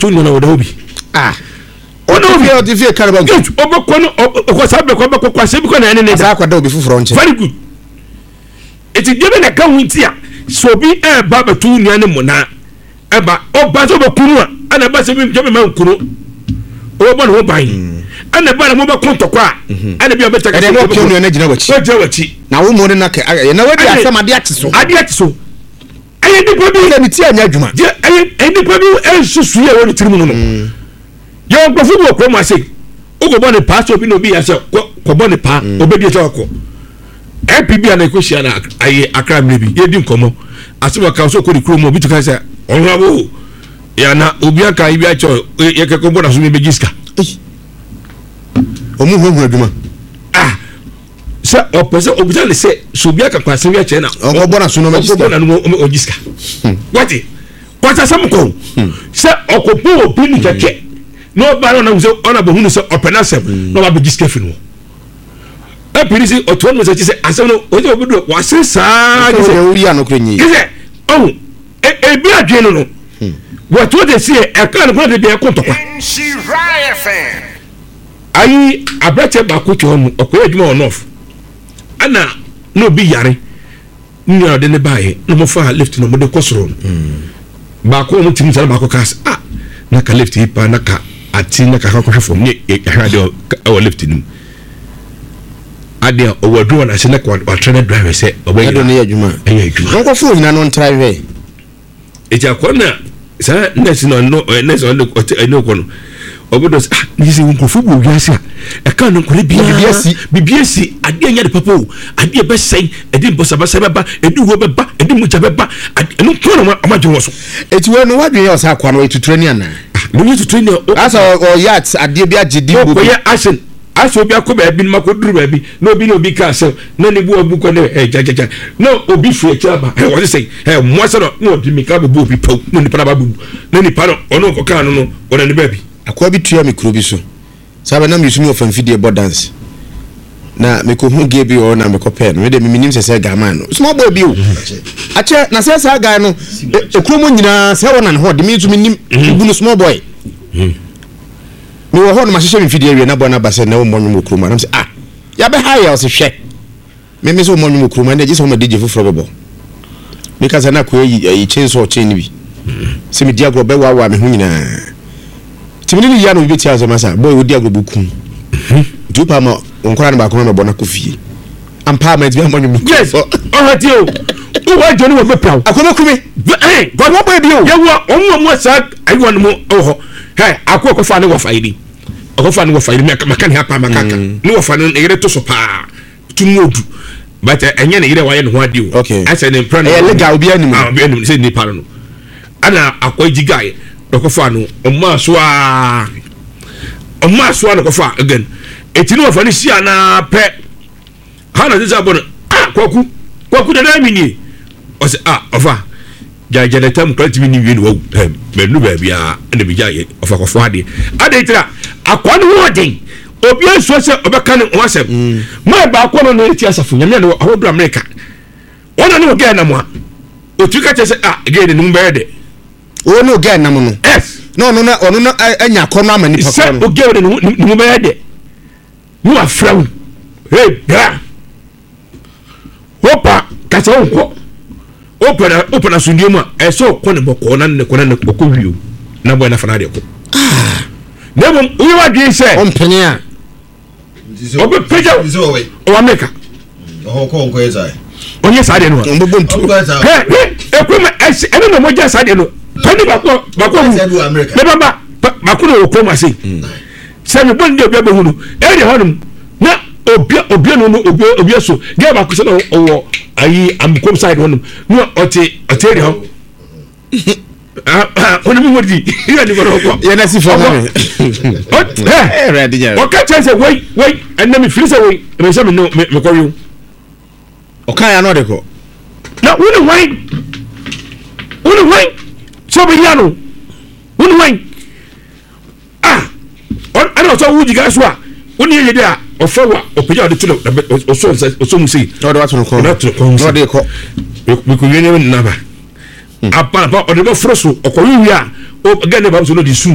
to no na obi ono bi o di fi karaba go obekọ no okọ sabe ko obekọ kwase bi ko na ene ne da akwada obi fufuro nche very good eti debe na ka hunti a so bi e ba batu nua ne mo na e ba oba so bekunu a ana ba se bi jebe ma nkuru o bo no ban ana ba na mo ba kontokwa ana bi obeta ka e no pio nua na gina wachi na wo mo ne na na wadi asama de ati so aye di ko bi na ti anya adwuma aye di ko bi susu ye woni tirimu no yo gbofo bo ko ma se o go bo ne pa so bi no bi ya se ko bo ne pa obedi se ko APB ana ko shia na aye akra mrebi ye di nkomo asema ka so ko di kro mo bi to ka se onrabo ya na obi aka ibi a cho ye ke ko bo na so me begiska omu hu adwuma se opese obita le se so bi aka kwase wi a che na o bo na so no magiska na no ogiska wati kwata sam ko se okopo obi ni keke no ba na so ona bo hunu se opena sem no ba begiska fi no apirisi oto no se asem no oje obido wase saa ke se uri anokro nyi ke se oh e bi adwe no wato de se e kan ko de be ko tokwa ayi abrache ba ko cho no okoye adwuma on off ana no bi yare nnya de ne bae no mo fa lift no mo de kosoro ba ko mo tim sala ba ko kas na ka lift ipa na ka ati na ka ko hwefo ni hwade o lift ni ade o wadu na se na ko wa trainer driver se oboye do ne adwuma nko fo nyina no ntrai we eja ko na sa nesi no no ko no obodo ni se nko fo bu wiase e kan no ko bibiasi ade anya de papo ade be sai ade bosabasa beba ade wo beba ade muja beba no ko no amajo so eti we no wadwe yo sa akwa no etutrani ana no ni tutrani asa o yacht ade bi agidi bu ko ye action aso obi akoba bi ma ko duru ba bi no obi no obi ka se na ni bu obu ko ne jajaja no obi fu e chaba wo say mo se no obi mi ka bu obi pau no ni para ba bu na ni para ono ko ka no wona ni ba bi akwa bi tua mikro bi so sabe na mi sumi of amfidie bo dance na me ko hu ge bi o na me ko pen me de me minim se gama no small boy bi o ache na se ga no ekromo nyina se wona ne ho de me sumi nim bu no small boy me wo ho no ma hye me fidie wie na bo na ba se na wo monwum okroma na se ya be ha ya o se hwe me so monwum okroma na je so ma DJ foforo bebo me ka sa na ko yi chenso chen bi se me dia gro be wa me hu nyina timini ya no bi ti azoma sa boy odi agbobuku dupa ma onkora na ba ko na bo na kofie ampa ma ti bi monwum yes hati o wa joni wo be praw akoma kumi god wo boy bi o ye wo mo sa ai won mo oho akoko fa ne wo fa iri okofa ne wo fa iri maka ne hapa makaka ne wo fa ne ire to so pa tumuodu but enye ne ire wa ye ne ho ade o ase ne plan e legal obi anim obi anim se ni pa no ana akwaji guy okofa no omma so no kofa again eti ne wo fa ne sia na pe hana ze zabon kwaku da na mini o se ofa jaja tam kwati mi ni wi no menu ba bia na bi jaye ofa kofo ade tira akwa no wodin obi anso se obeka ne wasem ma ba akwa no eti asafo nyame ne odo America wona ne oga na mo otu ka che se again ne mba de o no oga na mo no yes no anya akwa no amani papa no oga ne mba de mu afrawo bra hopa ka se onko opera sundiuma eso ko ne boko na ne ko na ko wiu na bo na fana de ko demo uyi wa dwi se ompenia obe peja o America ko nko yesa onye sa de no mbobontu ekuma ene no moja sa de no tani bako ne baba no ko ma se se me bon de obi hunu e de honum na obi no so ge ba ko se no owo ayi amkom side honum no ote de ho onu mi modi ya ni goro ko ya na si fo na ready ya o ka chance wait and me feel say wait me say me no me ko you o ka ya no de ko na wonu wait so be ya no wonu wait ana so wuji ga so a woni ye de a ofawa opeja de tulo so mu sei no de wa tun ko no de ko me ko yene na ba apa o de ba froso o ko wi a o ga ne ba so no di su